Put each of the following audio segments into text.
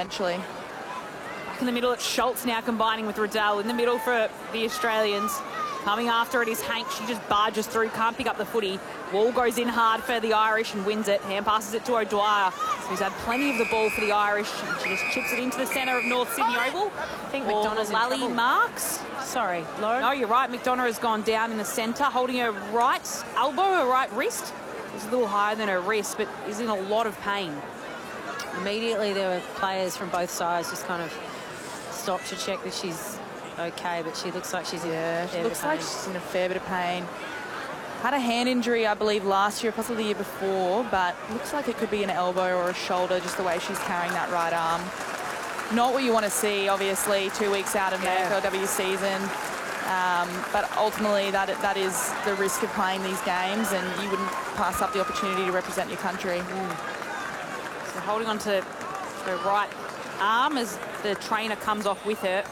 eventually. Back in the middle, it's Schultz now combining with Riddell. In the middle for the Australians. Coming after it is Hank. She just barges through, can't pick up the footy. Wall goes in hard for the Irish and wins it. Hand passes it to O'Dwyer, who's had plenty of the ball for the Irish. And she just chips it into the centre of North Sydney Oval. I think McDonough's in Lally trouble. Marks. Sorry, Lauren. No, you're right. McDonough has gone down in the centre, holding her right elbow, her right wrist. It's a little higher than her wrist, but is in a lot of pain. Immediately, there were players from both sides just kind of stopped to check that she's okay, but she looks like she's in a fair bit of pain. She's in a fair bit of pain. Had a hand injury, I believe, last year, possibly the year before, but looks like it could be an elbow or a shoulder, just the way she's carrying that right arm. Not what you want to see, obviously, 2 weeks out of the AFLW season. But ultimately, that is the risk of playing these games, and you wouldn't pass up the opportunity to represent your country. So holding on to her right arm as the trainer comes off with her.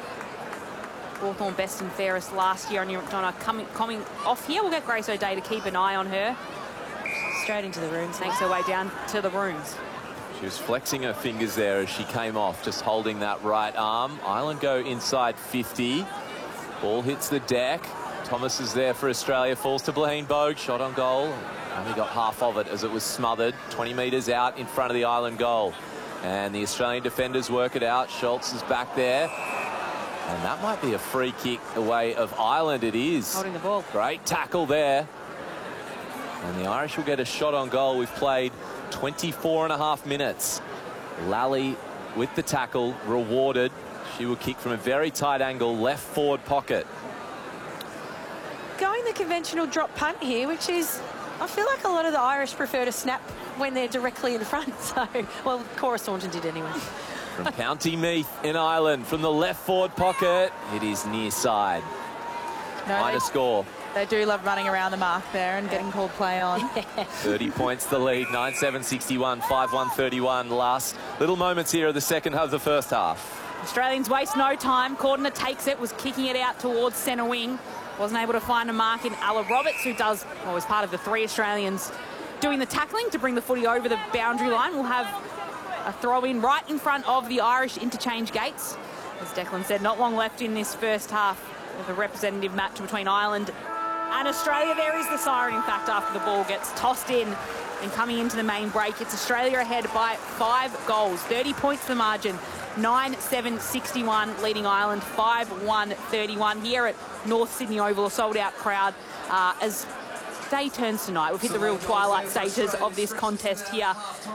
Hawthorn best and fairest last year on McDonough coming off here. We'll get Grace O'Day to keep an eye on her. Straight into the rooms. Takes her way down to the rooms. She was flexing her fingers there as she came off, just holding that right arm. Ireland go inside 50. Ball hits the deck. Thomas is there for Australia. Falls to Blaine Bogue. Shot on goal. Only got half of it as it was smothered. 20 metres out in front of the Ireland goal. And the Australian defenders work it out. Schultz is back there. And that might be a free kick away of Ireland. It is. Holding the ball. Great tackle there. And the Irish will get a shot on goal. We've played 24.5 minutes. Lally with the tackle, rewarded. She will kick from a very tight angle, left forward pocket. Going the conventional drop punt here, which is, I feel like a lot of the Irish prefer to snap when they're directly in front. So, well, Cora Staunton did anyway. From County Meath in Ireland, from the left forward pocket, it is near side. Minor score. They do love running around the mark there and getting called play on. 30 points the lead, 9-7-61, 5-1-31. Last little moments here of the second half of the first half. Australians waste no time. Cordner takes it, was kicking it out towards centre wing. Wasn't able to find a mark in Ella Roberts, who was part of the 3 Australians doing the tackling to bring the footy over the boundary line. We'll have a throw in right in front of the Irish interchange gates. As Declan said, not long left in this first half of the representative match between Ireland and Australia. There is the siren, in fact, after the ball gets tossed in. And coming into the main break, it's Australia ahead by 5 goals, 30 points the margin, 9-7-61, leading Ireland 5-1-31 here at North Sydney Oval, a sold-out crowd as day turns tonight. We've hit the real twilight stages of this contest here.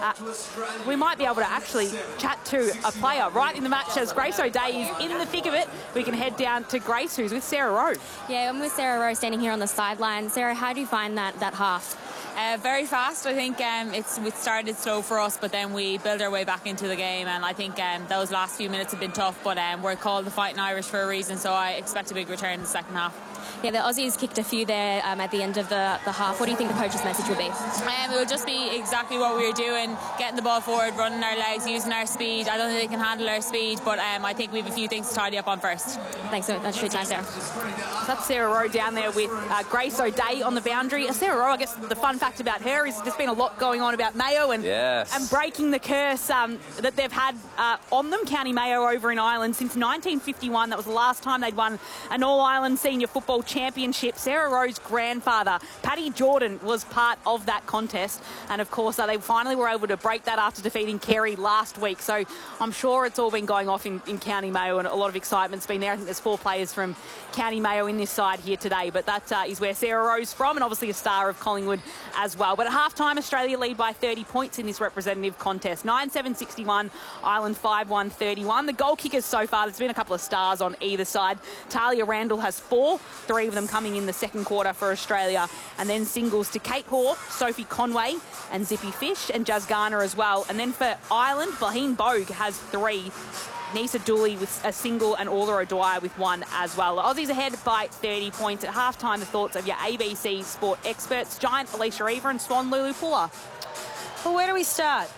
We might be able to actually chat to a player right in the match as Grace O'Day is in the thick of it. We can head down to Grace, who's with Sarah Rowe. Yeah, I'm with Sarah Rowe standing here on the sideline. Sarah, how do you find that half? Very fast. I think it started slow for us, but then we built our way back into the game, and I think those last few minutes have been tough, but we're called the Fighting Irish for a reason, so I expect a big return in the second half. Yeah, the Aussies kicked a few there at the end of the half. What do you think the coach's message will be? It will just be exactly what we were doing, getting the ball forward, running our legs, using our speed. I don't think they can handle our speed, but I think we have a few things to tidy up on first. Thanks so much for your time, Sarah. That's Sarah Rowe down there with Grace O'Day on the boundary. Sarah Rowe, I guess the fun fact about her is there's been a lot going on about Mayo and breaking the curse that they've had on them, County Mayo over in Ireland, since 1951. That was the last time they'd won an All-Ireland Senior Football Championship. Sarah Rowe's grandfather, Paddy Jordan, was part of that contest. And, of course, they finally were able to break that after defeating Kerry last week. So I'm sure it's all been going off in County Mayo and a lot of excitement's been there. I think there's 4 players from County Mayo in this side here today. But that is where Sarah Rowe's from, and obviously a star of Collingwood as well. But at half-time, Australia lead by 30 points in this representative contest. 9-7-61, Ireland 5-1-31. The goal kickers so far, there's been a couple of stars on either side. Talia Randall has 4, 3 of them coming in the second quarter for Australia. And then singles to Kate Hoare, Sophie Conway and Zippy Fish, and Jazz Garner as well. And then for Ireland, Blaine Bogue has 3. Nisa Dooley with a single and Orla O'Dwyer with 1 as well. The Aussies ahead by 30 points. At halftime, the thoughts of your ABC sport experts, Giant Alicia Eva and Swan Lulu Puller. Well, where do we start?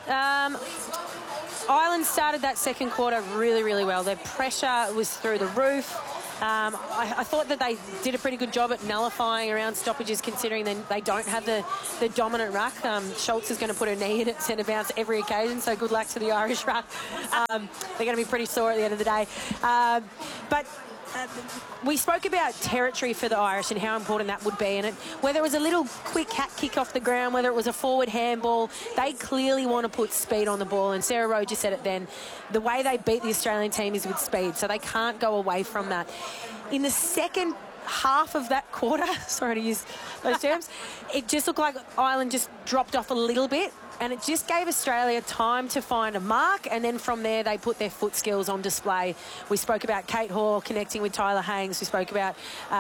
Ireland started that second quarter really, really well. Their pressure was through the roof. I thought that they did a pretty good job at nullifying around stoppages, considering they don't have the dominant ruck. Schultz is going to put a knee in at centre bounce every occasion, so good luck to the Irish ruck. They're going to be pretty sore at the end of the day. But we spoke about territory for the Irish and how important that would be. And whether it was a little quick hat kick off the ground, whether it was a forward handball, they clearly want to put speed on the ball. And Sarah Rowe just said it then. The way they beat the Australian team is with speed, so they can't go away from that. In the second half of that quarter, sorry to use those terms, it just looked like Ireland just dropped off a little bit. And it just gave Australia time to find a mark, and then from there they put their foot skills on display. We spoke about Kate Hall connecting with Tyler Haynes. We spoke about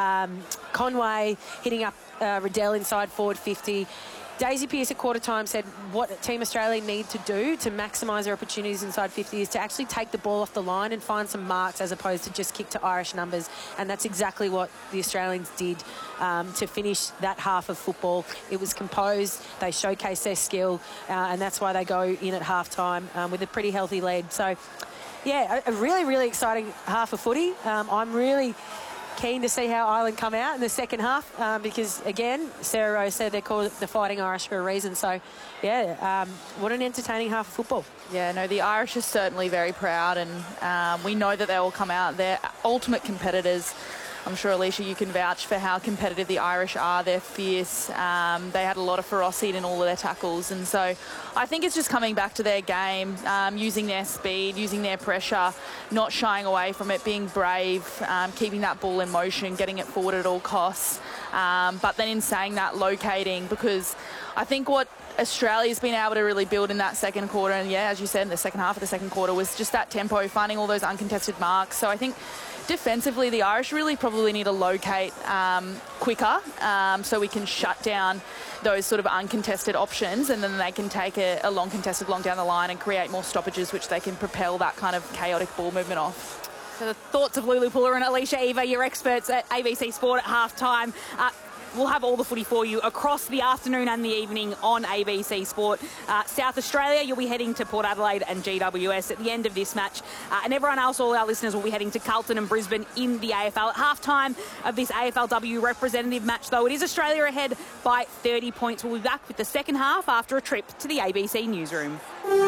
Conway hitting up Riddell inside forward 50. Daisy Pearce at quarter time said what Team Australia need to do to maximise their opportunities inside 50 is to actually take the ball off the line and find some marks as opposed to just kick to Irish numbers. And that's exactly what the Australians did to finish that half of football. It was composed, they showcased their skill, and that's why they go in at half-time with a pretty healthy lead. So, yeah, a really, really exciting half of footy. I'm really keen to see how Ireland come out in the second half because, again, Sarah Rowe said they're called the Fighting Irish for a reason. So, yeah, what an entertaining half of football. Yeah, no, the Irish are certainly very proud, and we know that they will come out. They're ultimate competitors. I'm sure, Alicia, you can vouch for how competitive the Irish are. They're fierce. They had a lot of ferocity in all of their tackles. And so I think it's just coming back to their game, using their speed, using their pressure, not shying away from it, being brave, keeping that ball in motion, getting it forward at all costs. But then in saying that, locating, because I think what Australia's been able to really build in that second quarter, and yeah, as you said, in the second half of the second quarter, was just that tempo, finding all those uncontested marks. So I think defensively, the Irish really probably need to locate quicker so we can shut down those sort of uncontested options, and then they can take a long contested long down the line and create more stoppages, which they can propel that kind of chaotic ball movement off. So the thoughts of Lulu Puller and Alicia Eva, your experts at ABC Sport at halftime. We'll have all the footy for you across the afternoon and the evening on ABC Sport. South Australia, you'll be heading to Port Adelaide and GWS at the end of this match. And everyone else, all our listeners, will be heading to Carlton and Brisbane in the AFL. At halftime of this AFLW representative match, though, it is Australia ahead by 30 points. We'll be back with the second half after a trip to the ABC newsroom.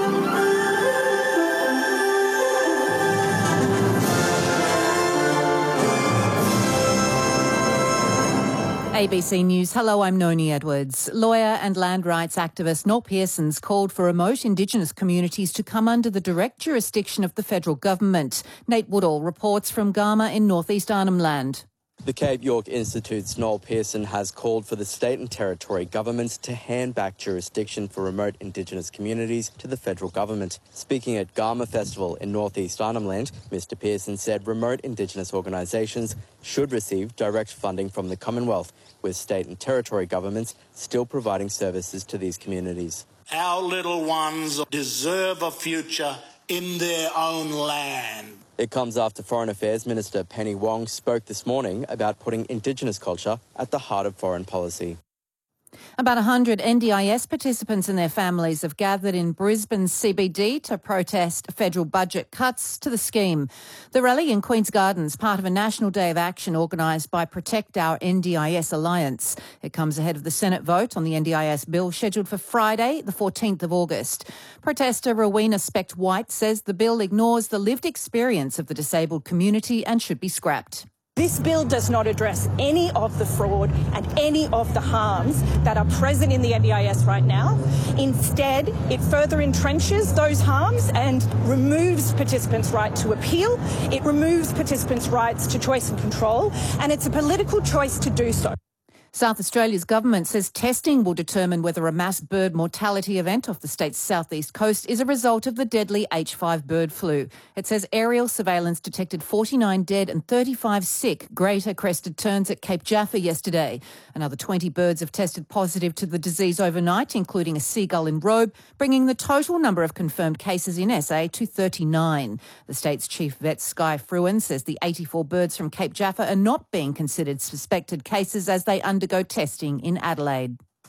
ABC News. Hello, I'm Noni Edwards. Lawyer and land rights activist Noel Pearson's called for remote Indigenous communities to come under the direct jurisdiction of the federal government. Nate Woodall reports from Garma in northeast Arnhem Land. The Cape York Institute's Noel Pearson has called for the state and territory governments to hand back jurisdiction for remote Indigenous communities to the federal government. Speaking at Garma Festival in northeast Arnhem Land, Mr Pearson said remote Indigenous organisations should receive direct funding from the Commonwealth, with state and territory governments still providing services to these communities. Our little ones deserve a future in their own land. It comes after Foreign Affairs Minister Penny Wong spoke this morning about putting Indigenous culture at the heart of foreign policy. About 100 NDIS participants and their families have gathered in Brisbane's CBD to protest federal budget cuts to the scheme. The rally in Queen's Gardens, part of a national day of action organised by Protect Our NDIS Alliance. It comes ahead of the Senate vote on the NDIS bill scheduled for Friday, the 14th of August. Protester Rowena Specht-White says the bill ignores the lived experience of the disabled community and should be scrapped. This bill does not address any of the fraud and any of the harms that are present in the NDIS right now. Instead, it further entrenches those harms and removes participants' right to appeal. It removes participants' rights to choice and control, and it's a political choice to do so. South Australia's government says testing will determine whether a mass bird mortality event off the state's southeast coast is a result of the deadly H5 bird flu. It says aerial surveillance detected 49 dead and 35 sick greater crested terns at Cape Jaffa yesterday. Another 20 birds have tested positive to the disease overnight, including a seagull in Robe, bringing the total number of confirmed cases in SA to 39. The state's chief vet, Sky Fruin, says the 84 birds from Cape Jaffa are not being considered suspected cases as they undergo testing in Adelaide.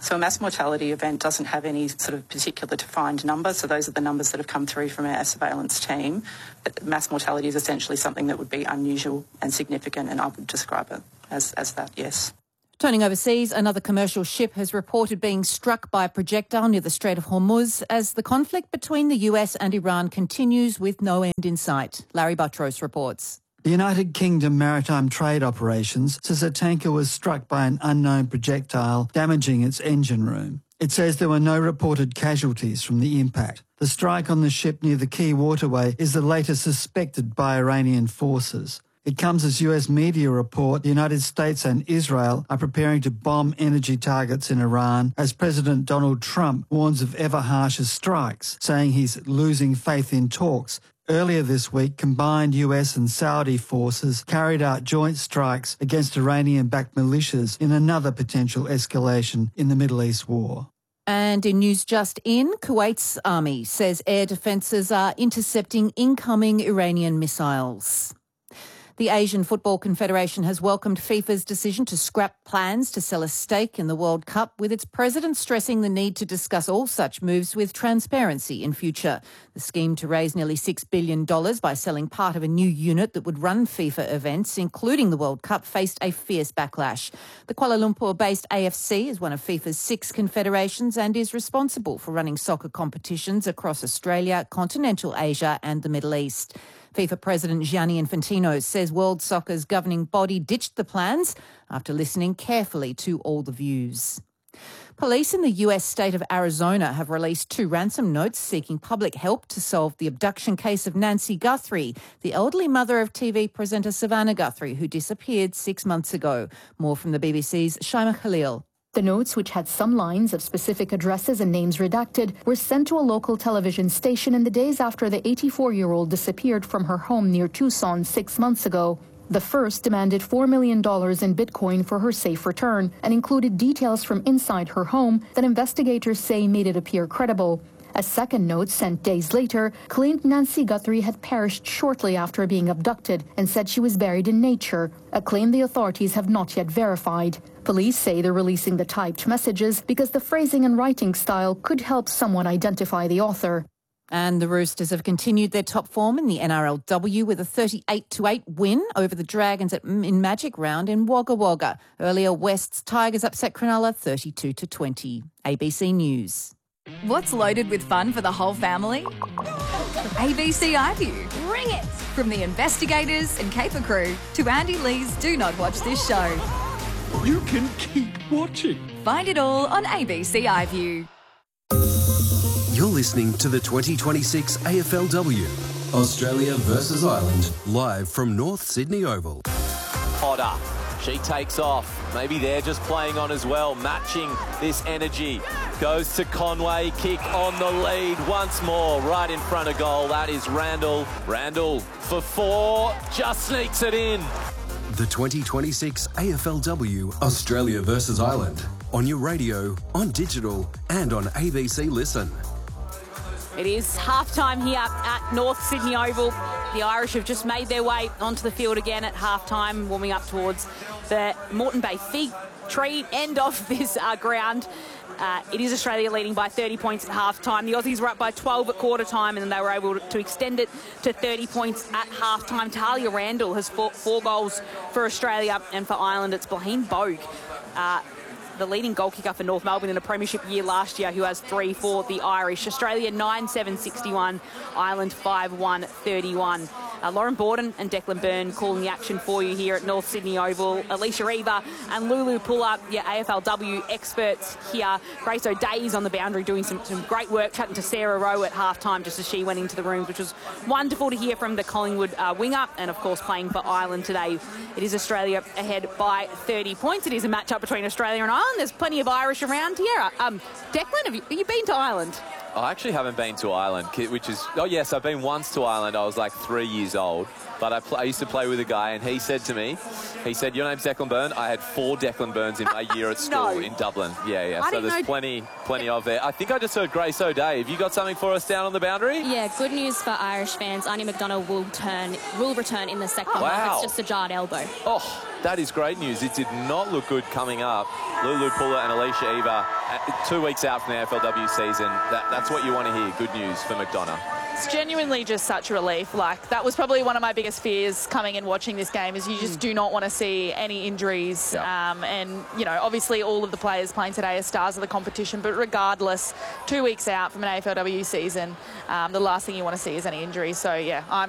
So a mass mortality event doesn't have any sort of particular defined number, so those are the numbers that have come through from our surveillance team. But mass mortality is essentially something that would be unusual and significant, and I would describe it as that, yes. Turning overseas, another commercial ship has reported being struck by a projectile near the Strait of Hormuz as the conflict between the US and Iran continues with no end in sight. Larry Buttrose reports. The United Kingdom Maritime Trade Operations says a tanker was struck by an unknown projectile, damaging its engine room. It says there were no reported casualties from the impact. The strike on the ship near the Key Waterway is the latest suspected by Iranian forces. It comes as US media report the United States and Israel are preparing to bomb energy targets in Iran as President Donald Trump warns of ever harsher strikes, saying he's losing faith in talks. Earlier this week, combined US and Saudi forces carried out joint strikes against Iranian-backed militias in another potential escalation in the Middle East war. And in news just in, Kuwait's army says air defences are intercepting incoming Iranian missiles. The Asian Football Confederation has welcomed FIFA's decision to scrap plans to sell a stake in the World Cup, with its president stressing the need to discuss all such moves with transparency in future. The scheme to raise nearly $6 billion by selling part of a new unit that would run FIFA events, including the World Cup, faced a fierce backlash. The Kuala Lumpur-based AFC is one of FIFA's 6 confederations and is responsible for running soccer competitions across Australia, continental Asia and the Middle East. FIFA President Gianni Infantino says World Soccer's governing body ditched the plans after listening carefully to all the views. Police in the US state of Arizona have released 2 ransom notes seeking public help to solve the abduction case of Nancy Guthrie, the elderly mother of TV presenter Savannah Guthrie, who disappeared 6 months ago. More from the BBC's Shaima Khalil. The notes, which had some lines of specific addresses and names redacted, were sent to a local television station in the days after the 84-year-old disappeared from her home near Tucson 6 months ago. The first demanded $4 million in Bitcoin for her safe return and included details from inside her home that investigators say made it appear credible. A second note, sent days later, claimed Nancy Guthrie had perished shortly after being abducted and said she was buried in nature, a claim the authorities have not yet verified. Police say they're releasing the typed messages because the phrasing and writing style could help someone identify the author. And the Roosters have continued their top form in the NRLW with a 38-8 win over the Dragons in Magic Round in Wagga Wagga. Earlier, West's Tigers upset Cronulla 32-20. ABC News. What's loaded with fun for the whole family? ABC iView. Bring it! From the investigators and caper crew to Andy Lee's Do Not Watch This Show. You can keep watching. Find it all on ABC iView. You're listening to the 2026 AFLW, Australia versus Ireland, live from North Sydney Oval. Potter, she takes off. Maybe they're just playing on as well, matching this energy. Goes to Conway, kick on the lead once more, right in front of goal. That is Randall. Randall for 4, just sneaks it in. The 2026 AFLW, Australia versus Ireland, on your radio, on digital and on ABC Listen. It is half-time here at North Sydney Oval. The Irish have just made their way onto the field again at half-time, warming up towards the Moreton Bay Fig Tree end of this ground. It is Australia leading by 30 points at half-time. The Aussies were up by 12 at quarter-time, and then they were able to extend it to 30 points at half-time. Talia Randall has 4 goals for Australia, and for Ireland, it's Blaine Bogue, the leading goal kicker for North Melbourne in a premiership year last year, who has 3 for the Irish. Australia 9-7-61, Ireland 5-1-31. Lauren Borden and Declan Byrne calling the action for you here at North Sydney Oval. Alicia Eva and Lulu Puller, your AFLW experts here. Grace O'Day's on the boundary doing some great work, chatting to Sarah Rowe at half-time just as she went into the rooms, which was wonderful to hear from the Collingwood winger, and of course playing for Ireland today. It is Australia ahead by 30 points. It is a match-up between Australia and Ireland. There's plenty of Irish around here. Declan, have you been to Ireland? I actually haven't been to Ireland, which is... Oh, yes, I've been once to Ireland. I was like 3 years old. But I used to play with a guy, and he said to me, your name's Declan Byrne? I had 4 Declan Byrnes in my year at school in Dublin. Yeah. So there's plenty of there. I think I just heard Grace O'Day. Have you got something for us down on the boundary? Yeah, good news for Irish fans. Arnie McDonough will return in the second half. It's just a jarred elbow. Oh, that is great news. It did not look good coming up. Lulu Puller and Alicia Eva, 2 weeks out from the AFLW season. That's what you want to hear. Good news for McDonough. It's genuinely just such a relief. Like, that was probably one of my biggest fears coming and watching this game, is you just do not want to see any injuries. And, you know, obviously all of the players playing today are stars of the competition, but regardless, 2 weeks out from an AFLW season, the last thing you want to see is any injuries. So, yeah, I'm